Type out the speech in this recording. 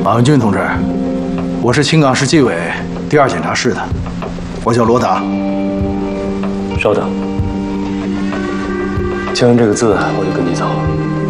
马文俊同志，我是青冈市纪委第2检察室的，我叫罗达。 稍等，签完这个字我就跟你走。